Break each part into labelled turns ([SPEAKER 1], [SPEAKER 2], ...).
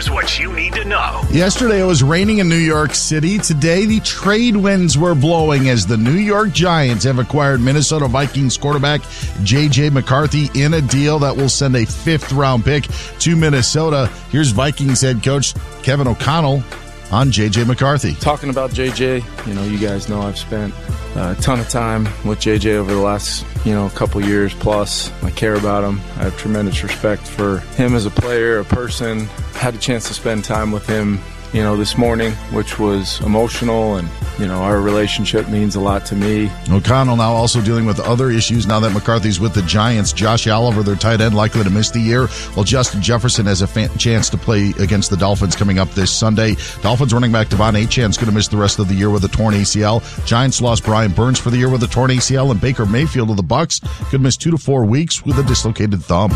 [SPEAKER 1] Here's what you need to know.
[SPEAKER 2] Yesterday it was raining in New York City. Today the trade winds were blowing as the New York Giants have acquired Minnesota Vikings quarterback J.J. McCarthy in a deal that will send a 5th-round pick to Minnesota. Here's Vikings head coach Kevin O'Connell on J.J. McCarthy.
[SPEAKER 3] Talking about J.J., you guys know I've spent a ton of time with J.J. over the last, couple years plus. I care about him. I have tremendous respect for him as a player, a person. Had a chance to spend time with him, this morning, which was emotional, and, our relationship means a lot to me.
[SPEAKER 2] O'Connell now also dealing with other issues now that McCarthy's with the Giants. Josh Oliver, their tight end, likely to miss the year, while Justin Jefferson has a chance to play against the Dolphins coming up this Sunday. Dolphins running back Devon Achane's going to miss the rest of the year with a torn ACL. Giants lost Brian Burns for the year with a torn ACL, and Baker Mayfield of the Bucs could miss 2 to 4 weeks with a dislocated thumb.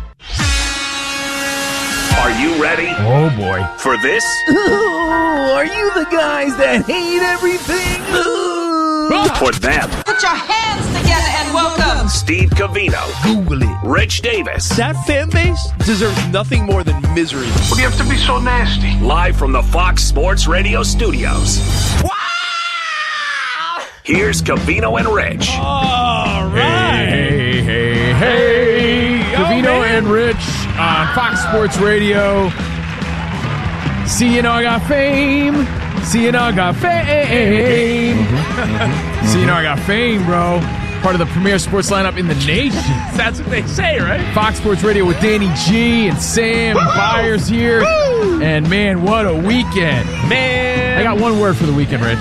[SPEAKER 1] Are you ready?
[SPEAKER 4] Oh, boy.
[SPEAKER 1] For this?
[SPEAKER 4] Ooh, are you the guys that hate everything?
[SPEAKER 1] For them.
[SPEAKER 5] Put your hands together and welcome
[SPEAKER 1] Steve Covino.
[SPEAKER 4] Google it.
[SPEAKER 1] Rich Davis.
[SPEAKER 6] That fan base deserves nothing more than misery.
[SPEAKER 7] What do you have to be so nasty?
[SPEAKER 1] Live from the Fox Sports Radio studios. Wow! Here's Covino and Rich.
[SPEAKER 6] All right.
[SPEAKER 4] Hey. Covino and Rich on Fox Sports Radio. See, I got fame. See, I got fame. See, I got fame, bro. Part of the premier sports lineup in the nation.
[SPEAKER 6] That's what they say, right?
[SPEAKER 4] Fox Sports Radio with Danny G and Sam and Byers here. And, man, what a weekend.
[SPEAKER 6] Man.
[SPEAKER 4] I got one word for the weekend, Rich.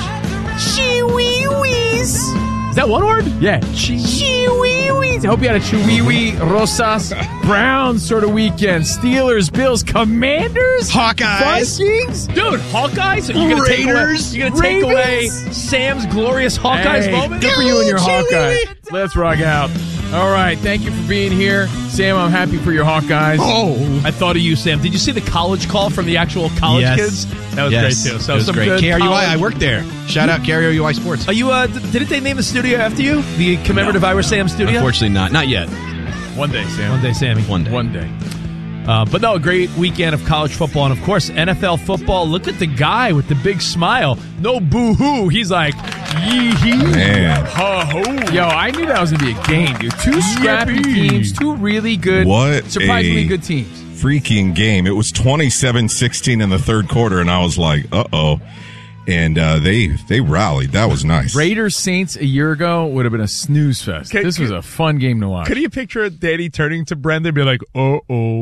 [SPEAKER 6] Chihuihuis. Is that one word?
[SPEAKER 4] Yeah. Chihuihuis. I hope you had a Chihuihui, Rosas, Browns sort of weekend. Steelers, Bills, Commanders,
[SPEAKER 6] Hawkeyes.
[SPEAKER 4] Vikings.
[SPEAKER 6] Dude, Hawkeyes? Are you going to take away Sam's glorious Hawkeyes moment?
[SPEAKER 4] Good for you and your Hawkeyes. Let's rock out. All right, thank you for being here. Sam, I'm happy for your Hawkeyes.
[SPEAKER 6] Oh, I thought of you, Sam. Did you see the college call from the actual college kids? That was great, too. So
[SPEAKER 8] it was
[SPEAKER 6] some
[SPEAKER 8] great.
[SPEAKER 6] good
[SPEAKER 8] KRUI,
[SPEAKER 6] college.
[SPEAKER 8] I worked there. Shout out KRUI Sports.
[SPEAKER 6] Are you? Didn't they name the studio after you? The commemorative Ira Sam studio?
[SPEAKER 8] Unfortunately not. Not yet.
[SPEAKER 4] One day, Sam.
[SPEAKER 6] One day, Sammy.
[SPEAKER 8] One
[SPEAKER 4] day.
[SPEAKER 6] But no, a great weekend of college football. And, of course, NFL football. Look at the guy with the big smile. No boo-hoo. He's like, yee-hee.
[SPEAKER 9] Man.
[SPEAKER 6] Ha-ho.
[SPEAKER 4] Yo, I knew that was going to be a game, dude. 2 scrappy teams, 2 really good, surprisingly good teams.
[SPEAKER 9] Freaking game. It was 27-16 in the third quarter, and I was like, uh-oh. And they rallied. That was nice.
[SPEAKER 4] Raiders Saints a year ago would have been a snooze fest. This was a fun game to watch.
[SPEAKER 6] Could you picture Danny turning to Brendan and be like, oh,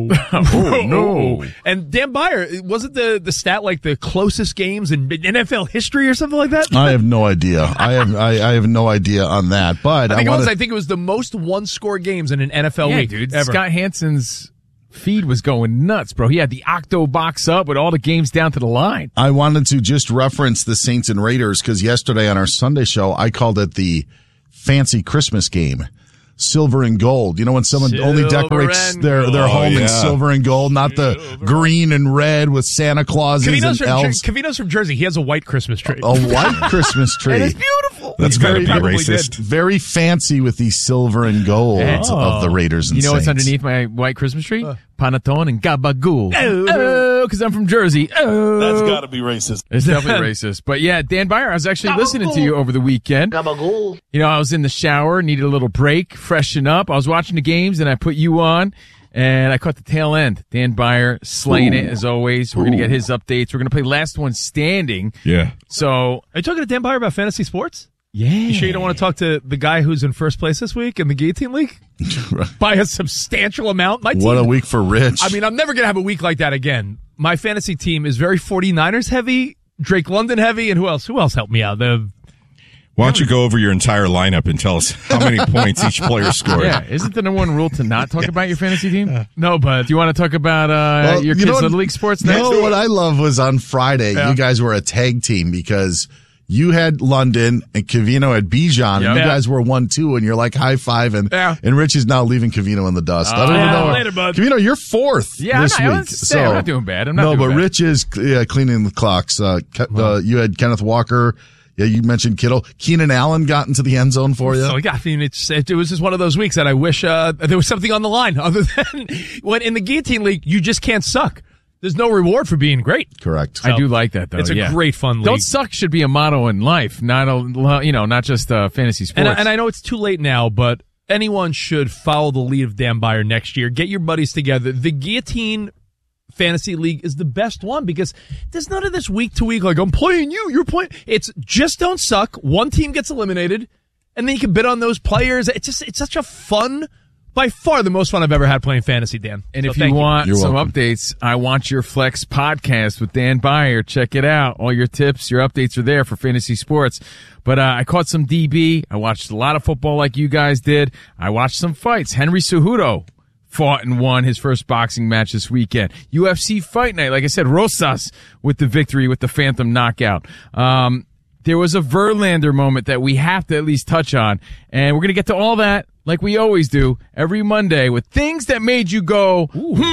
[SPEAKER 4] no.
[SPEAKER 6] And Dan Beyer, wasn't the stat like the closest games in NFL history or something like that?
[SPEAKER 2] I have no idea. I have no idea on that. But
[SPEAKER 6] I think it was the most one-score games in an NFL week,
[SPEAKER 4] dude.
[SPEAKER 6] ever.
[SPEAKER 4] Scott Hansen's feed was going nuts, bro. He had the Octo box up with all the games down to the line.
[SPEAKER 2] I wanted to just reference the Saints and Raiders because yesterday on our Sunday show, I called it the fancy Christmas game. Silver and gold. You know when someone only decorates their home in silver and gold, not the green and red with Santa Clauses and elves.
[SPEAKER 6] Kavino's from Jersey. He has a white Christmas tree.
[SPEAKER 2] A white Christmas tree.
[SPEAKER 4] It's beautiful.
[SPEAKER 9] That's got to be racist.
[SPEAKER 2] Very fancy with the silver and gold of the Raiders and
[SPEAKER 4] Saints. You know what's
[SPEAKER 2] Saints.
[SPEAKER 4] underneath my white Christmas tree? Panettone and gabagool. Oh, because I'm from Jersey. Oh.
[SPEAKER 7] That's got to be racist.
[SPEAKER 4] It's definitely racist. But yeah, Dan Beyer, I was actually listening to you over the weekend.
[SPEAKER 7] Gabagool.
[SPEAKER 4] I was in the shower, needed a little break, freshen up. I was watching the games, and I put you on, and I caught the tail end. Dan Beyer slaying it, as always. We're going to get his updates. We're going to play Last One Standing.
[SPEAKER 9] Yeah.
[SPEAKER 4] So,
[SPEAKER 6] are you talking to Dan Beyer about fantasy sports?
[SPEAKER 4] Yeah.
[SPEAKER 6] You sure you don't want to talk to the guy who's in first place this week in the Guillotine League? By a substantial amount. My team,
[SPEAKER 2] what a week for Rich.
[SPEAKER 6] I mean, I'm never going to have a week like that again. My fantasy team is very 49ers heavy, Drake London heavy, and who else? Who else helped me out?
[SPEAKER 9] Why don't you go over your entire lineup and tell us how many points each player scored?
[SPEAKER 4] Yeah, isn't the number one rule to not talk about your fantasy team?
[SPEAKER 6] No, but
[SPEAKER 4] do you want to talk about your kids' Little League sports next?
[SPEAKER 2] No, what I love was on Friday, you guys were a tag team because you had London and Covino had Bijan, and you guys were 1-2, and you're like high five, and Rich is now leaving Covino in the dust. I don't even know.
[SPEAKER 6] Later, bud.
[SPEAKER 2] Covino, you're fourth this week.
[SPEAKER 4] I'm not doing bad.
[SPEAKER 2] But Rich is cleaning the clocks. You had Kenneth Walker. Yeah, you mentioned Kittle. Keenan Allen got into the end zone for you.
[SPEAKER 6] So, yeah, I mean, it was just one of those weeks that I wish there was something on the line other than when in the Guillotine League, you just can't suck. there's no reward for being great.
[SPEAKER 2] Correct.
[SPEAKER 4] I do like that, though.
[SPEAKER 6] It's a great fun league.
[SPEAKER 4] Don't suck should be a motto in life, not just fantasy sports.
[SPEAKER 6] And I know it's too late now, but anyone should follow the lead of Dan Beyer next year. Get your buddies together. The Guillotine Fantasy League is the best one because there's none of this week to week, like, I'm playing you, you're playing. It's just don't suck. One team gets eliminated, and then you can bid on those players. It's such a fun, by far the most fun I've ever had playing fantasy, Dan.
[SPEAKER 4] And
[SPEAKER 6] so
[SPEAKER 4] if you want some
[SPEAKER 2] welcome.
[SPEAKER 4] updates, I Want Your Flex podcast with Dan Beyer. Check it out. All your tips, your updates are there for fantasy sports. But I caught some DB. I watched a lot of football like you guys did. I watched some fights. Henry Cejudo fought and won his first boxing match this weekend. UFC Fight Night, like I said, Rosas with the victory with the Phantom knockout. There was a Verlander moment that we have to at least touch on, and we're going to get to all that like we always do every Monday with things that made you go,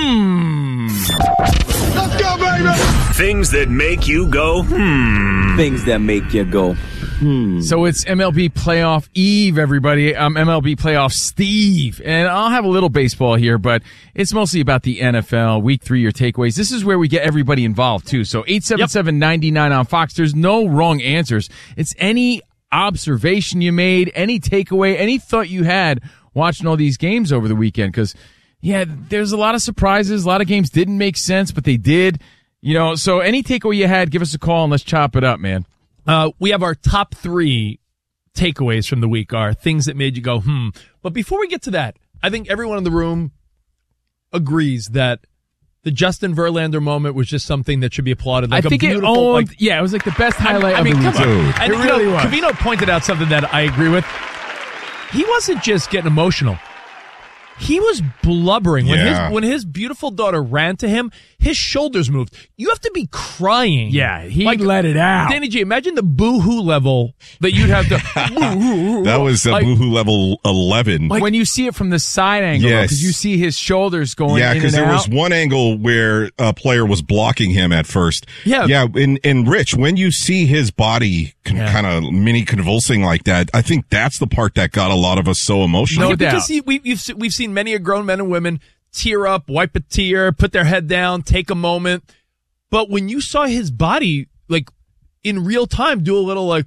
[SPEAKER 1] Let's go, baby! Things that make you go,
[SPEAKER 10] Things that make you go,
[SPEAKER 4] So it's MLB Playoff Eve, everybody. I'm MLB Playoff Steve, and I'll have a little baseball here, but it's mostly about the NFL. Week 3, your takeaways. This is where we get everybody involved, too. So 877-99 on Fox. There's no wrong answers. It's any observation you made, any takeaway, any thought you had watching all these games over the weekend. Because, yeah, there's a lot of surprises. A lot of games didn't make sense, but they did. So any takeaway you had, give us a call and let's chop it up, man.
[SPEAKER 6] We have our top 3 takeaways from the week, are things that made you go, But before we get to that, I think everyone in the room agrees that the Justin Verlander moment was just something that should be applauded. Like
[SPEAKER 4] I think it owned, it was like the best highlight of the week.
[SPEAKER 6] And
[SPEAKER 4] it really was.
[SPEAKER 6] Covino pointed out something that I agree with. He wasn't just getting emotional. He was blubbering. When his beautiful daughter ran to him, his shoulders moved. You have to be crying.
[SPEAKER 4] Yeah, he let it out.
[SPEAKER 6] Danny G, imagine the boo-hoo level that you'd have to...
[SPEAKER 9] That was boo-hoo level 11.
[SPEAKER 4] Like when you see it from the side angle, because you see his shoulders going in and out.
[SPEAKER 9] Yeah, because there was one angle where a player was blocking him at first. Yeah, and Rich, when you see his body kind of mini convulsing like that, I think that's the part that got a lot of us so emotional.
[SPEAKER 6] No doubt. Because we've seen many grown men and women tear up, wipe a tear, put their head down, take a moment. But when you saw his body, like, in real time, do a little, like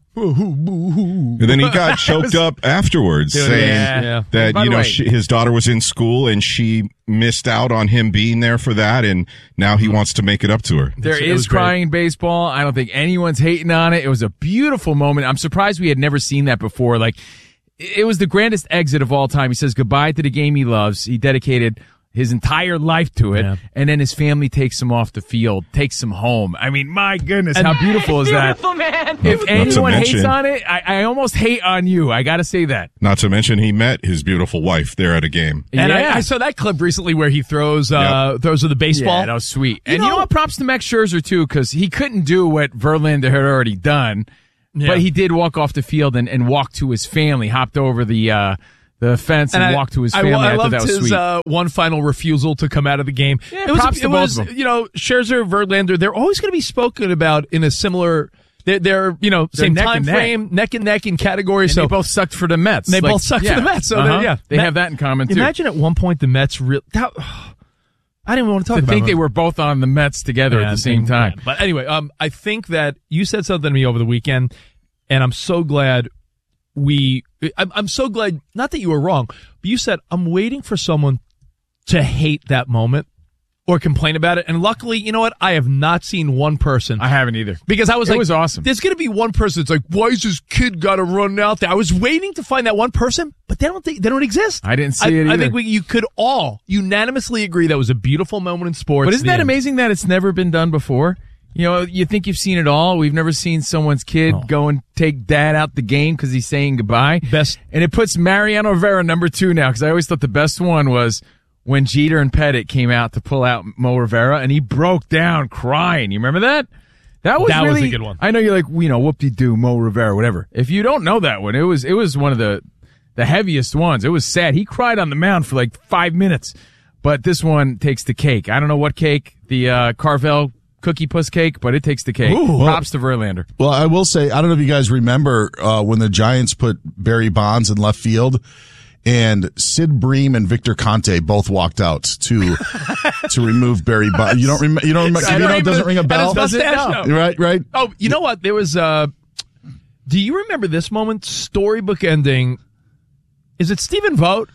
[SPEAKER 9] and then he got choked up afterwards, saying that, his daughter was in school and she missed out on him being there for that, and now he wants to make it up to her.
[SPEAKER 4] There is crying in baseball. I don't think anyone's hating on it. It was a beautiful moment. I'm surprised we had never seen that before. Like, it was the grandest exit of all time. He says goodbye to the game he loves. He dedicated his entire life to it, and then his family takes him off the field, takes him home. I mean, my goodness, how beautiful is that?
[SPEAKER 5] Beautiful, man.
[SPEAKER 4] If anyone hates on it, I almost hate on you. I got to say that.
[SPEAKER 9] Not to mention he met his beautiful wife there at a game.
[SPEAKER 6] And I saw that clip recently where he throws with the baseball.
[SPEAKER 4] Yeah, that was sweet. And you know what? Props to Max Scherzer, too, because he couldn't do what Verlander had already done. Yeah. But he did walk off the field and walk to his family, hopped over the fence and walked to his family.
[SPEAKER 6] I
[SPEAKER 4] thought that was
[SPEAKER 6] his
[SPEAKER 4] sweet.
[SPEAKER 6] One final refusal to come out of the game.
[SPEAKER 4] Yeah, props to both of them.
[SPEAKER 6] Scherzer, Verlander, they're always going to be spoken about in a similar. They're same time frame, neck and neck in categories. So
[SPEAKER 4] they both sucked for the Mets.
[SPEAKER 6] They both sucked for the Mets. So
[SPEAKER 4] they have that in common too.
[SPEAKER 6] Imagine at one point the Mets I didn't even want to talk about it.
[SPEAKER 4] I think they were both on the Mets together at the same time.
[SPEAKER 6] Yeah. But anyway, I think that you said something to me over the weekend, and I'm so glad I'm so glad, not that you were wrong, but you said, I'm waiting for someone to hate that moment or complain about it. And luckily, you know what? I have not seen one person.
[SPEAKER 4] I haven't either.
[SPEAKER 6] Because it
[SPEAKER 4] was awesome.
[SPEAKER 6] There's going to be one person that's like, why is this kid got to run out there? I was waiting to find that one person, but they don't exist.
[SPEAKER 4] I didn't see it either.
[SPEAKER 6] I think you could all unanimously agree that was a beautiful moment in sports.
[SPEAKER 4] But isn't that amazing that it's never been done before? You think you've seen it all. We've never seen someone's kid go and take dad out the game because he's saying goodbye. And it puts Mariano Rivera number 2 now, because I always thought the best one was when Jeter and Pettit came out to pull out Mo Rivera, and he broke down crying. You remember that? That was
[SPEAKER 6] a good one.
[SPEAKER 4] I know you're like, whoop-de-doo, Mo Rivera, whatever. If you don't know that one, it was one of the heaviest ones. It was sad. He cried on the mound for like 5 minutes. But this one takes the cake. I don't know what cake, the Carvel Cookie Puss cake, but it takes the cake.
[SPEAKER 2] Ooh,
[SPEAKER 4] props to Verlander.
[SPEAKER 2] Well, I will say, I don't know if you guys remember when the Giants put Barry Bonds in left field, and Sid Bream and Victor Conte both walked out to remove Barry Bonds. You don't remember? You don't remember? It doesn't ring a bell. Right.
[SPEAKER 6] Oh, you know what? There was. Do you remember this moment? Storybook ending. Is it Stephen Vogt?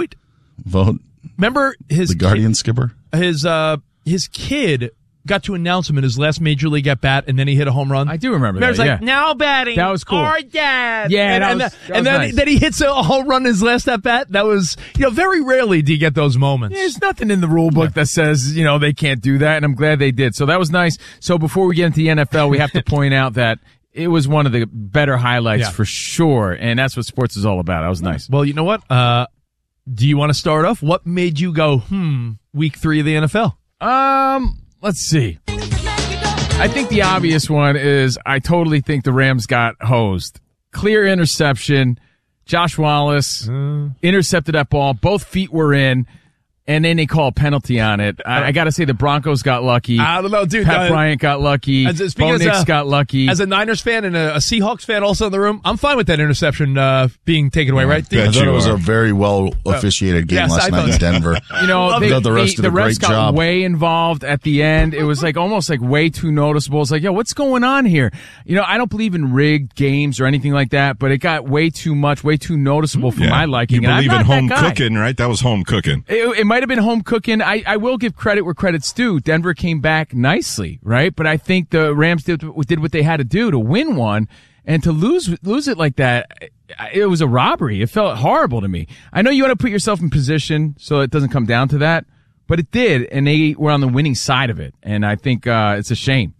[SPEAKER 6] Remember
[SPEAKER 2] the Guardian skipper?
[SPEAKER 6] His kid got to announce him in his last major league at bat, and then he hit a home run.
[SPEAKER 4] I do remember that.
[SPEAKER 6] It was like, now batting.
[SPEAKER 4] That was cool.
[SPEAKER 6] Our dad.
[SPEAKER 4] Yeah,
[SPEAKER 6] then he hits a home run in his last at bat. That was, very rarely do you get those moments.
[SPEAKER 4] There's nothing in the rule book that says, they can't do that, and I'm glad they did. So that was nice. So before we get into the NFL, we have to point out that it was one of the better highlights for sure, and that's what sports is all about. That was nice.
[SPEAKER 6] Well, you know what? Do you want to start off? What made you go, week 3 of the NFL?
[SPEAKER 4] Let's see. I think the obvious one is I totally think the Rams got hosed. Clear interception. Josh Wallace intercepted that ball. Both feet were in. And then they call a penalty on it. I got to say the Broncos got lucky.
[SPEAKER 6] I don't know, dude.
[SPEAKER 4] Pat Bryant got lucky. Bo Nix got lucky.
[SPEAKER 6] As a Niners fan and a Seahawks fan also in the room, I'm fine with that interception being taken away, right?
[SPEAKER 2] I thought it was a very well officiated game last night in Denver.
[SPEAKER 4] The refs got way involved at the end. It was almost way too noticeable. It's what's going on here? I don't believe in rigged games or anything like that, but it got way too much, way too noticeable for my liking.
[SPEAKER 9] You believe in home cooking, right? That was home cooking.
[SPEAKER 4] It might have been home cooking. I will give credit where credit's due. Denver came back nicely, right? But I think the Rams did what they had to do to win one, and to lose it like that, it was a robbery. It felt horrible to me. I know you want to put yourself in position so it doesn't come down to that, but it did, and they were on the winning side of it, and I think it's a shame.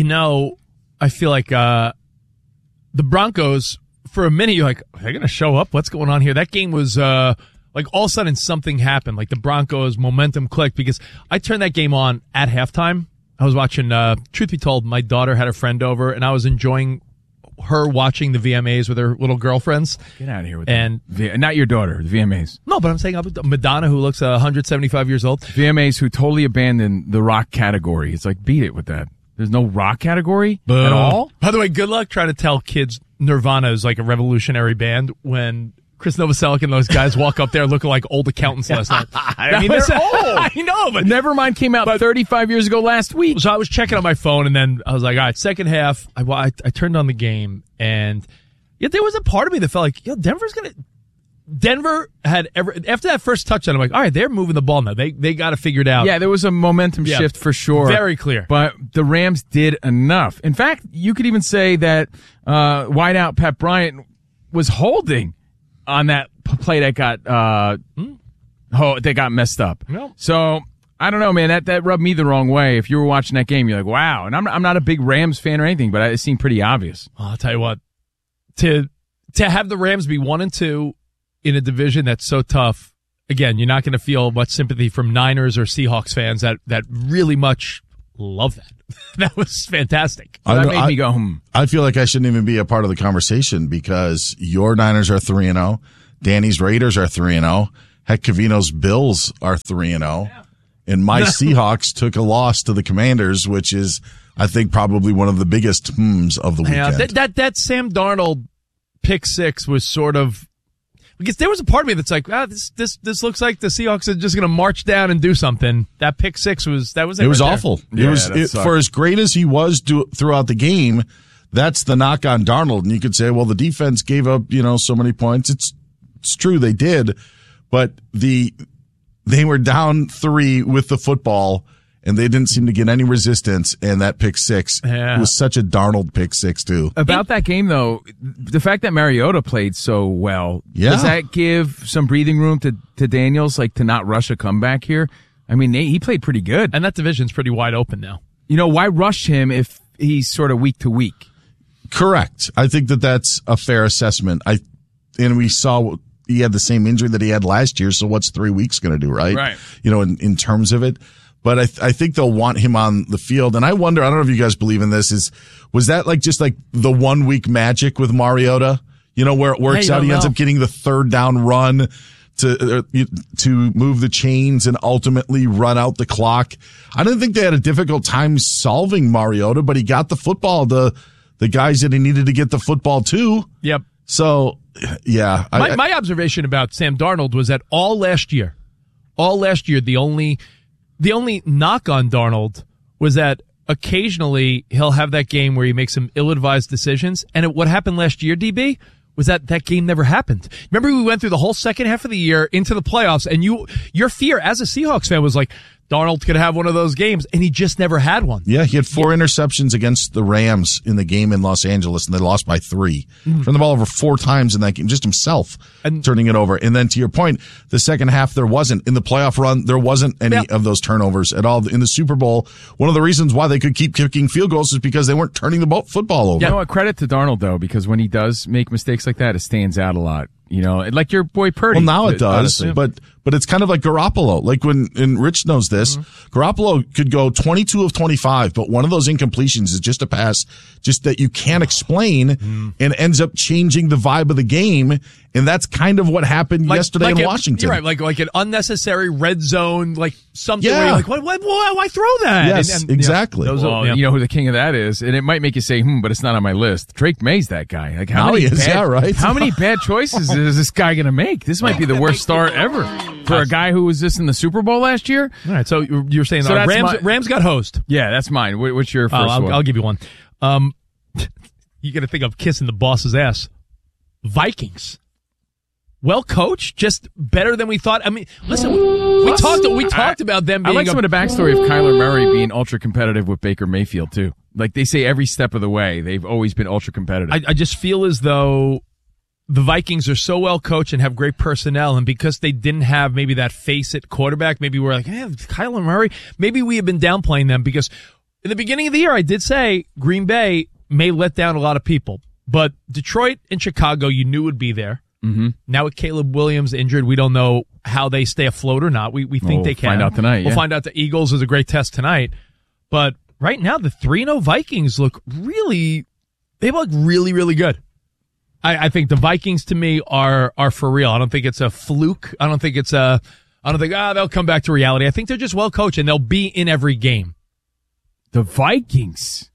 [SPEAKER 6] I feel like the Broncos, for a minute, you're like, are they going to show up? What's going on here? That game was all of a sudden something happened. Like the Broncos momentum clicked because I turned that game on at halftime. I was watching, truth be told, my daughter had a friend over and I was enjoying her watching the VMAs with her little girlfriends.
[SPEAKER 4] Get out of here with that. Not your daughter, the VMAs.
[SPEAKER 6] No, but I'm saying Madonna, who looks 175 years old.
[SPEAKER 4] VMAs who totally abandoned the rock category. It's like, beat it with that. There's no rock category at all?
[SPEAKER 6] By the way, good luck trying to tell kids Nirvana is like a revolutionary band when Chris Novoselic and those guys walk up there looking like old accountants last night.
[SPEAKER 4] I mean, they're old.
[SPEAKER 6] I know, but
[SPEAKER 4] Nevermind came out 35 years ago last week.
[SPEAKER 6] So I was checking on my phone, and then I was like, all right, second half, I turned on the game, and yet there was a part of me that felt like, Denver had after that first touchdown, I'm like, all right, they're moving the ball now. They got to figure it out.
[SPEAKER 4] Yeah, there was a momentum shift for sure.
[SPEAKER 6] Very clear.
[SPEAKER 4] But the Rams did enough. In fact, you could even say that wideout Pat Bryant was holding on that play that got messed up.
[SPEAKER 6] No.
[SPEAKER 4] So I don't know, man. That rubbed me the wrong way. If you were watching that game, you're like, wow. And I'm not a big Rams fan or anything, but it seemed pretty obvious.
[SPEAKER 6] I'll tell you what, to have the Rams be 1-2 in a division that's so tough. Again, you're not going to feel much sympathy from Niners or Seahawks fans that really much love that. That was fantastic.
[SPEAKER 4] So that made me go,
[SPEAKER 2] I feel like I shouldn't even be a part of the conversation because your Niners are 3-0. Danny's Raiders are 3-0. Heck, Cavino's Bills are 3-0. And my Seahawks took a loss to the Commanders, which is, I think, probably one of the biggest of the weekend.
[SPEAKER 6] That Sam Darnold pick six was sort of, because there was a part of me that's like, this looks like the Seahawks are just going to march down and do something. That pick six was
[SPEAKER 2] it was awful. For as great as he was throughout the game, that's the knock on Darnold. And you could say, well, the defense gave up, so many points. It's true they did, but they were down 3 with the football. And they didn't seem to get any resistance, and that pick six was such a Darnold pick six, too.
[SPEAKER 4] About that game, though, the fact that Mariota played so well, does that give some breathing room to Daniels, to not rush a comeback here? I mean, he played pretty good.
[SPEAKER 6] And that division's pretty wide open now.
[SPEAKER 4] Why rush him if he's sort of week to week?
[SPEAKER 2] Correct. I think that's a fair assessment. And we saw he had the same injury that he had last year, so what's 3 weeks going to do, right?
[SPEAKER 4] Right.
[SPEAKER 2] In terms of it. But I think they'll want him on the field. And I wonder, I don't know if you guys believe in this, was that just the 1 week magic with Mariota? Where it works out, he ends up getting the third down run to move the chains and ultimately run out the clock. I didn't think they had a difficult time solving Mariota, but he got the football, the guys that he needed to get the football to.
[SPEAKER 6] Yep.
[SPEAKER 2] So Yeah.
[SPEAKER 6] My observation about Sam Darnold was that all last year, the only knock on Darnold was that occasionally he'll have that game where he makes some ill-advised decisions. And what happened last year, DB, was that game never happened. Remember, we went through the whole second half of the year into the playoffs, and your fear as a Seahawks fan was like, Darnold could have one of those games, and he just never had one.
[SPEAKER 2] Yeah, he had 4 interceptions against the Rams in the game in Los Angeles, and they lost by 3. Turned the ball over 4 times in that game, just himself turning it over. And then to your point, the second half, there wasn't. In the playoff run, there wasn't any of those turnovers at all. In the Super Bowl, one of the reasons why they could keep kicking field goals is because they weren't turning the football over.
[SPEAKER 4] You know what? Credit to Darnold, though, because when he does make mistakes like that, it stands out a lot. You know, like your boy Purdy.
[SPEAKER 2] Well, now it does, honestly. but it's kind of like Garoppolo. Like and Rich knows this, Garoppolo could go 22 of 25, but one of those incompletions is just a pass, just that you can't explain, and ends up changing the vibe of the game. And that's kind of what happened yesterday in Washington.
[SPEAKER 6] You're right, like an unnecessary red zone, like something where you're like, why throw that?
[SPEAKER 2] Yes, exactly.
[SPEAKER 4] You know who the king of that is, and it might make you say, but it's not on my list. Drake May's that guy. Like how many bad choices is this guy going to make? This might be the worst start ever for a guy who was just in the Super Bowl last year.
[SPEAKER 6] All right, so you're saying Rams got host.
[SPEAKER 4] Yeah, that's mine. What's your first one?
[SPEAKER 6] I'll give you one. You got to think of kissing the boss's ass. Vikings. Well coached, just better than we thought. I mean, listen, we talked about them being
[SPEAKER 4] I like some of the backstory of Kyler Murray being ultra competitive with Baker Mayfield too. Like they say every step of the way, they've always been ultra competitive.
[SPEAKER 6] I just feel as though the Vikings are so well coached and have great personnel, and because they didn't have maybe that face-it quarterback, maybe we're like, Kyler Murray, maybe we have been downplaying them because in the beginning of the year, I did say Green Bay may let down a lot of people, but Detroit and Chicago, you knew would be there.
[SPEAKER 4] Mm-hmm.
[SPEAKER 6] Now with Caleb Williams injured, we don't know how they stay afloat or not. We think they can.
[SPEAKER 4] We'll find out tonight.
[SPEAKER 6] We'll find out. The Eagles is a great test tonight. But right now, the 3-0 Vikings look really good. I think the Vikings to me are for real. I don't think it's a fluke. I don't think they'll come back to reality. I think they're just well coached and they'll be in every game.
[SPEAKER 4] The Vikings.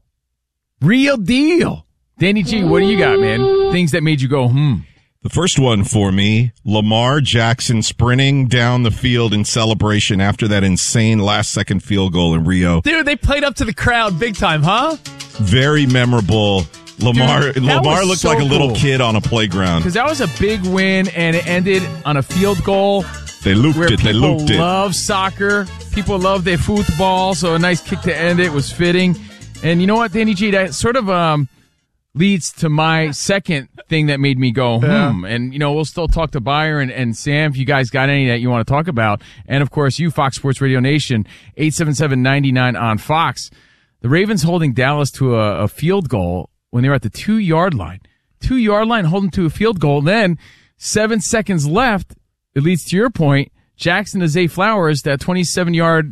[SPEAKER 4] Real deal. Danny G, what do you got, man? Things that made you go,
[SPEAKER 9] The first one for me, Lamar Jackson sprinting down the field in celebration after that insane last-second field goal in Rio.
[SPEAKER 6] Dude, they played up to the crowd big time, huh?
[SPEAKER 9] Very memorable. Lamar looked like a little kid on a playground.
[SPEAKER 4] Because that was a big win, and it ended on a field goal.
[SPEAKER 9] They looped it.
[SPEAKER 4] People love soccer. People love their football, so a nice kick to end it was fitting. And you know what, Danny G, that sort of leads to my second thing that made me go, And, we'll still talk to Bayer and Sam if you guys got any that you want to talk about. And, of course, you, Fox Sports Radio Nation, 877-99 on Fox. The Ravens holding Dallas to a field goal when they were at the 2-yard line. 2-yard line holding to a field goal. Then 7 seconds left. It leads to your point. Jackson to Zay Flowers, that 27-yard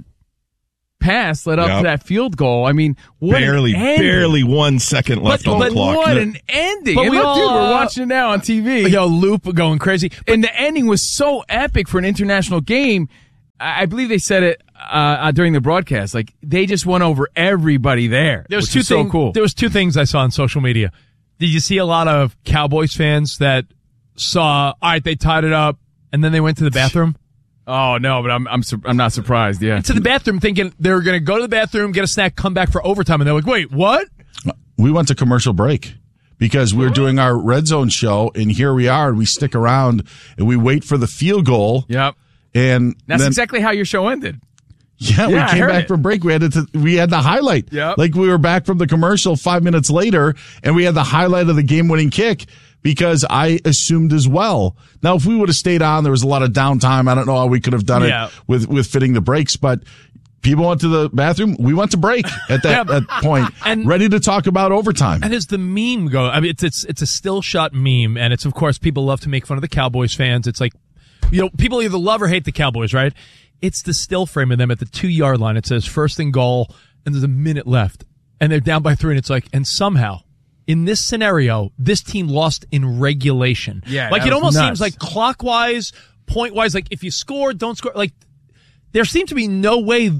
[SPEAKER 4] pass led up to that field goal. I mean,
[SPEAKER 9] barely 1 second left on the clock.
[SPEAKER 4] What an ending.
[SPEAKER 6] But
[SPEAKER 4] we're watching it now on TV.
[SPEAKER 6] Loop going crazy.
[SPEAKER 4] And the ending was so epic for an international game. I believe they said it during the broadcast. Like, they just won over everybody there.
[SPEAKER 6] There was so cool. There was 2 things I saw on social media. Did you see a lot of Cowboys fans that saw, all right, they tied it up, and then they went to the bathroom?
[SPEAKER 4] Oh, no, but I'm not surprised, yeah.
[SPEAKER 6] To the bathroom thinking they were going to go to the bathroom, get a snack, come back for overtime, and they're like, wait, what?
[SPEAKER 2] We went to commercial break because we were doing our Red Zone show, and here we are, and we stick around, and we wait for the field goal.
[SPEAKER 4] Yep.
[SPEAKER 2] And
[SPEAKER 4] that's exactly how your show ended.
[SPEAKER 2] Yeah, we came back from break. We had the highlight.
[SPEAKER 4] Yep.
[SPEAKER 2] Like we were back from the commercial 5 minutes later, and we had the highlight of the game-winning kick because I assumed as well. Now, if we would have stayed on, there was a lot of downtime. I don't know how we could have done it with fitting the breaks, but people went to the bathroom. We went to break at that point, and ready to talk about overtime.
[SPEAKER 6] And as the meme go, I mean, it's a still shot meme, and it's, of course, people love to make fun of the Cowboys fans. It's like, people either love or hate the Cowboys, right? It's the still frame of them at the 2-yard line. It says 1st and goal, and there's a minute left, and they're down by 3, and it's like, and somehow, in this scenario, this team lost in regulation.
[SPEAKER 4] Yeah,
[SPEAKER 6] like it almost seems like clockwise, point-wise, like if you score, don't score. Like there seemed to be no way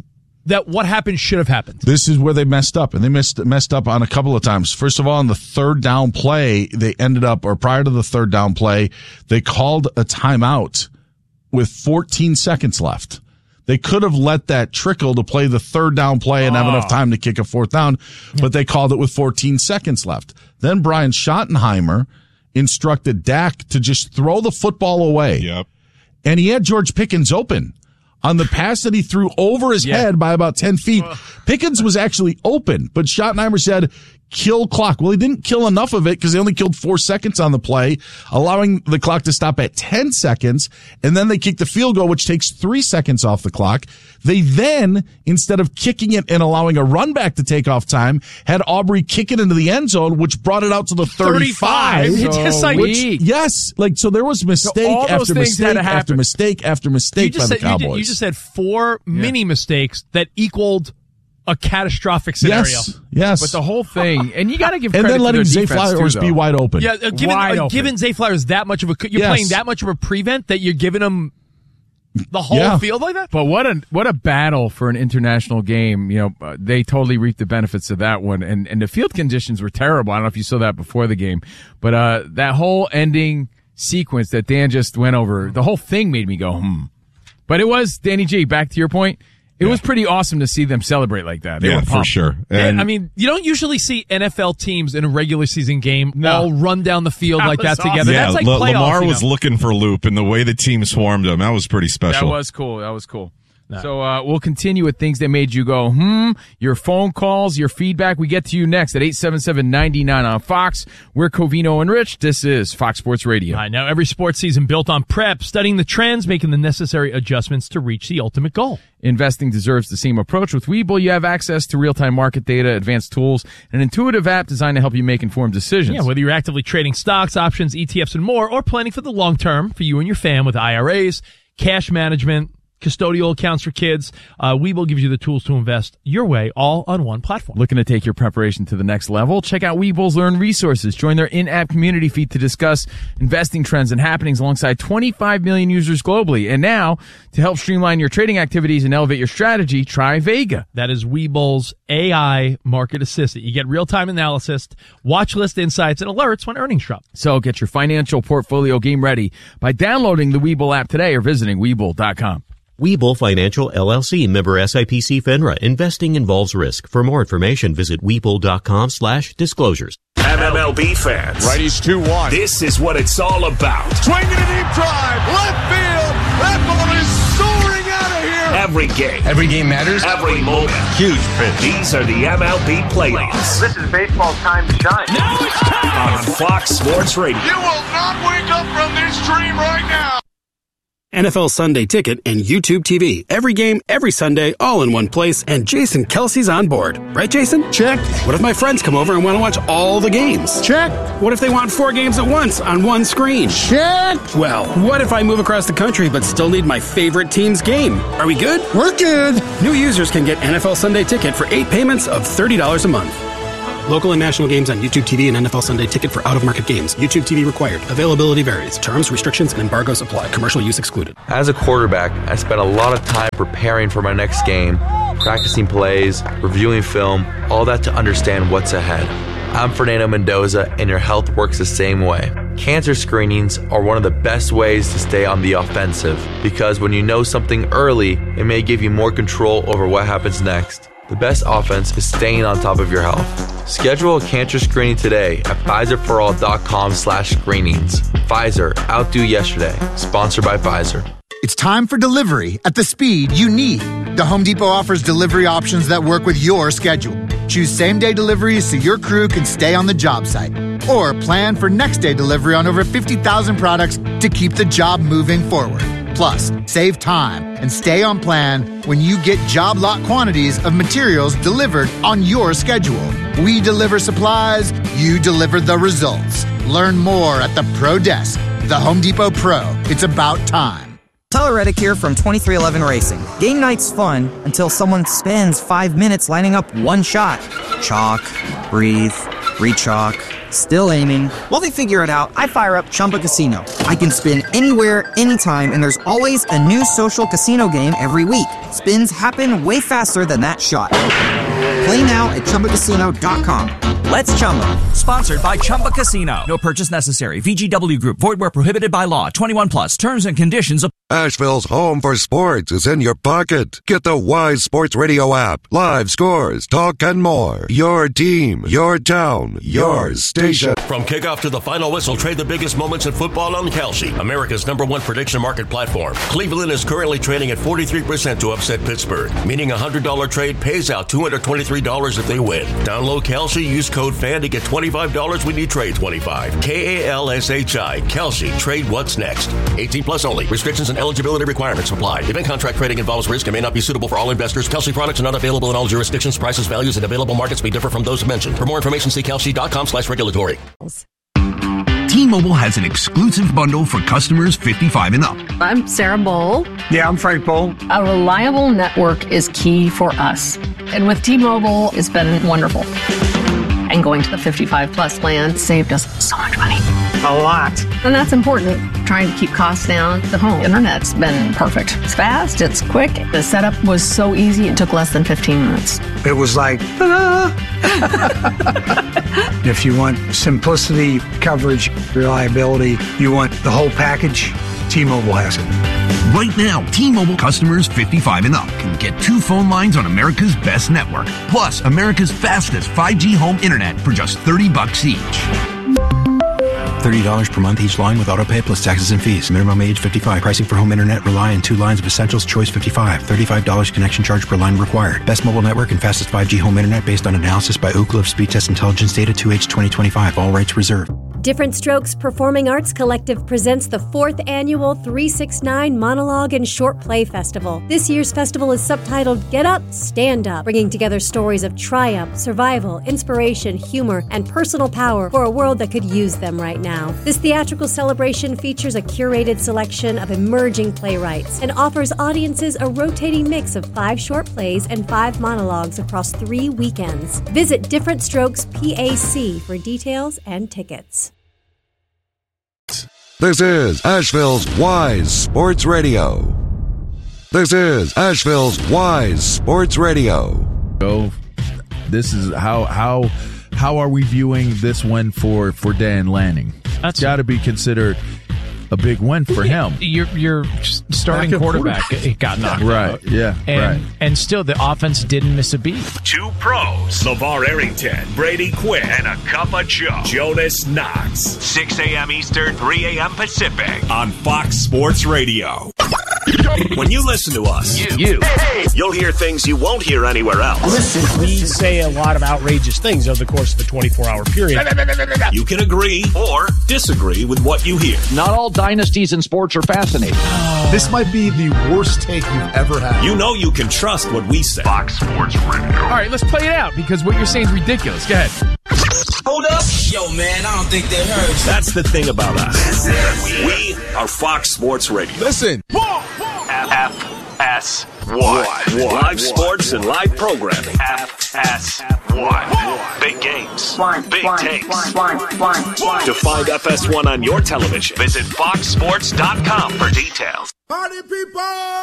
[SPEAKER 6] that what happened should have happened.
[SPEAKER 2] This is where they messed up, and they messed up on a couple of times. First of all, on the third down play, prior to the third down play, they called a timeout with 14 seconds left. They could have let that trickle to play the third down play and have enough time to kick a fourth down, but they called it with 14 seconds left. Then Brian Schottenheimer instructed Dak to just throw the football away.
[SPEAKER 9] Yep.
[SPEAKER 2] And he had George Pickens open. On the pass that he threw over his head by about 10 feet, Pickens was actually open, but Schottenheimer said, kill clock. Well, he didn't kill enough of it because they only killed 4 seconds on the play, allowing the clock to stop at 10 seconds. And then they kicked the field goal, which takes 3 seconds off the clock. They then, instead of kicking it and allowing a run back to take off time, had Aubrey kick it into the end zone, which brought it out to the 35.
[SPEAKER 6] It's just
[SPEAKER 2] so there was mistake after mistake after mistake after mistake by the Cowboys.
[SPEAKER 6] You just had 4 mini mistakes that equaled a catastrophic scenario.
[SPEAKER 2] Yes.
[SPEAKER 4] But the whole thing, and you got to give credit
[SPEAKER 2] and then letting
[SPEAKER 4] to
[SPEAKER 2] Zay Flowers be wide open.
[SPEAKER 6] Yeah, given Zay Flowers that much of playing that much of a prevent that you're giving him the whole field like that.
[SPEAKER 4] But what a battle for an international game. You know, they totally reaped the benefits of that one, and the field conditions were terrible. I don't know if you saw that before the game, but that whole ending sequence that Dan just went over, the whole thing made me go But it was, Danny G, back to your point. It was pretty awesome to see them celebrate like that. They were
[SPEAKER 9] for sure.
[SPEAKER 6] And I mean, you don't usually see NFL teams in a regular season game all run down the field like that
[SPEAKER 4] awesome.
[SPEAKER 6] together.
[SPEAKER 9] Yeah,
[SPEAKER 6] that's like playoffs,
[SPEAKER 9] Lamar was looking for Loop, and the way the team swarmed him, that was pretty special.
[SPEAKER 4] That was cool. No. So we'll continue with things that made you go, your phone calls, your feedback. We get to you next at 877-99 on Fox. We're Covino and Rich. This is Fox Sports Radio.
[SPEAKER 6] I know every sports season built on prep, studying the trends, making the necessary adjustments to reach the ultimate goal.
[SPEAKER 4] Investing deserves the same approach. With Webull, you have access to real-time market data, advanced tools, and an intuitive app designed to help you make informed decisions.
[SPEAKER 6] Yeah, whether you're actively trading stocks, options, ETFs, and more, or planning for the long term for you and your fam with IRAs, cash management, custodial accounts for kids, Webull gives you the tools to invest your way, all on one platform.
[SPEAKER 4] Looking to take your preparation to the next level? Check out Webull's Learn Resources. Join their in-app community feed to discuss investing trends and happenings alongside 25 million users globally. And now, to help streamline your trading activities and elevate your strategy, try Vega.
[SPEAKER 6] That is Webull's AI market assistant. You get real-time analysis, watch list insights, and alerts when earnings drop.
[SPEAKER 4] So get your financial portfolio game ready by downloading the Webull app today or visiting Webull.com.
[SPEAKER 11] Webull Financial LLC, member SIPC FINRA. Investing involves risk. For more information, visit Webull.com/disclosures.
[SPEAKER 1] MLB fans.
[SPEAKER 7] Righties 2-1.
[SPEAKER 1] This is what it's all about.
[SPEAKER 7] Swinging a deep drive. Left field. That ball is soaring out of here.
[SPEAKER 1] Every game.
[SPEAKER 7] Every game matters.
[SPEAKER 1] Every moment.
[SPEAKER 7] Huge pitch.
[SPEAKER 1] These are the MLB playoffs.
[SPEAKER 12] This is baseball's time to shine.
[SPEAKER 1] Now it's time. On Fox Sports Radio.
[SPEAKER 7] You will not wake up from this dream right now.
[SPEAKER 13] NFL Sunday Ticket and YouTube TV. Every game, every Sunday, all in one place, and Jason Kelsey's on board. Right, Jason?
[SPEAKER 14] Check.
[SPEAKER 13] What if my friends come over and want to watch all the games?
[SPEAKER 14] Check.
[SPEAKER 13] What if they want 4 games at once on one screen?
[SPEAKER 14] Check.
[SPEAKER 13] Well, what if I move across the country but still need my favorite team's game? Are we good?
[SPEAKER 14] We're good.
[SPEAKER 13] New users can get NFL Sunday Ticket for 8 payments of $30 a month. Local and national games on YouTube TV and NFL Sunday Ticket for out-of-market games. YouTube TV required. Availability varies. Terms, restrictions, and embargoes apply. Commercial use excluded.
[SPEAKER 15] As a quarterback, I spent a lot of time preparing for my next game, practicing plays, reviewing film, all that to understand what's ahead. I'm Fernando Mendoza, and your health works the same way. Cancer screenings are one of the best ways to stay on the offensive, because when you know something early, it may give you more control over what happens next. The best offense is staying on top of your health. Schedule a cancer screening today at PfizerForAll.com/screenings. Pfizer, outdo yesterday. Sponsored by Pfizer.
[SPEAKER 16] It's time for delivery at the speed you need. The Home Depot offers delivery options that work with your schedule. Choose same-day deliveries so your crew can stay on the job site. Or plan for next-day delivery on over 50,000 products to keep the job moving forward. Plus, save time and stay on plan when you get job lot quantities of materials delivered on your schedule. We deliver supplies, you deliver the results. Learn more at the Pro Desk. The Home Depot Pro. It's about time.
[SPEAKER 17] Tyler Reddick here from 2311 Racing. Game night's fun until someone spends 5 minutes lining up one shot. Chalk, breathe, rechalk, Still aiming. While they figure it out, I fire up Chumba Casino. I can spin anywhere, anytime, and there's always a new social casino game every week. Spins happen way faster than that shot. Play now at ChumbaCasino.com. Let's Chumba.
[SPEAKER 14] Sponsored by Chumba Casino. No purchase necessary. VGW Group. Void where prohibited by law. 21 plus. Terms and conditions apply.
[SPEAKER 18] Asheville's home for sports is in your pocket. Get the Wise Sports Radio app. Live scores, talk, and more. Your team, your town, your station.
[SPEAKER 19] From kickoff to the final whistle, trade the biggest moments in football on Kalshi, America's #1 prediction market platform. Cleveland is currently trading at 43% to upset Pittsburgh, meaning a $100 trade pays out $223 if they win. Download Kalshi, use code FAN to get $25 when you trade $25. KALSHI. Kalshi. Trade what's next. 18 plus only. Restrictions and eligibility requirements apply. Event contract trading involves risk and may not be suitable for all investors. Kalshi products are not available in all jurisdictions. Prices, values, and available markets may differ from those mentioned. For more information, see kalshi.com/regulatory.
[SPEAKER 20] T-Mobile has an exclusive bundle for customers 55 and up.
[SPEAKER 21] I'm Sarah Bowl.
[SPEAKER 22] Yeah, I'm Frank Bowl.
[SPEAKER 21] A reliable network is key for us. And with T-Mobile, it's been wonderful. And going to the 55 plus plan saved us so much money.
[SPEAKER 22] A lot.
[SPEAKER 21] And that's important. Trying to keep costs down. The home internet's been perfect. It's fast, it's quick. The setup was so easy, it took less than 15 minutes.
[SPEAKER 22] It was like, ta-da! If you want simplicity, coverage, reliability, you want the whole package, T-Mobile has it.
[SPEAKER 20] Right now, T-Mobile customers 55 and up can get 2 phone lines on America's best network, plus America's fastest 5G home internet for just $30 each.
[SPEAKER 23] $30 per month each line with autopay plus taxes and fees. Minimum age 55. Pricing for home internet rely on 2 lines of Essentials Choice 55. $35 connection charge per line required. Best mobile network and fastest 5G home internet based on analysis by Ookla of Speed Test Intelligence data 2H 2025. All rights reserved.
[SPEAKER 24] Different Strokes Performing Arts Collective presents the 4th annual 369 Monologue and Short Play Festival. This year's festival is subtitled Get Up, Stand Up, bringing together stories of triumph, survival, inspiration, humor, and personal power for a world that could use them right now. This theatrical celebration features a curated selection of emerging playwrights and offers audiences a rotating mix of 5 short plays and 5 monologues across 3 weekends. Visit Different Strokes PAC for details and tickets.
[SPEAKER 18] This is Asheville's Wise Sports Radio. This is Asheville's Wise Sports Radio.
[SPEAKER 25] This is how are we viewing this win for Dan Lanning? That's got to be considered a big win for him.
[SPEAKER 26] Your starting quarterback got knocked out.
[SPEAKER 25] Right, yeah,
[SPEAKER 26] and still the offense didn't miss a beat.
[SPEAKER 1] 2 pros, LeVar Arrington, Brady Quinn, and a cup of Joe, Jonas Knox. 6 a.m. Eastern, 3 a.m. Pacific on Fox Sports Radio. When you listen to us, you'll hear things you won't hear anywhere else.
[SPEAKER 27] Listen, we say a lot of outrageous things over the course of a 24-hour period.
[SPEAKER 1] You can agree or disagree with what you hear.
[SPEAKER 28] Not all dynasties in sports are fascinating.
[SPEAKER 29] This might be the worst take you've ever had.
[SPEAKER 1] You know you can trust what we say. Fox Sports Radio.
[SPEAKER 4] All right, let's play it out because what you're saying is ridiculous. Go ahead.
[SPEAKER 30] Hold up. Yo, man, I don't think they heard you.
[SPEAKER 1] That's the thing about us. We are Fox Sports Radio.
[SPEAKER 29] Listen.
[SPEAKER 1] FS1. Live sports and live programming. FS1. Big games. Big takes. To find FS1 on your television, visit foxsports.com for details.
[SPEAKER 7] Party people!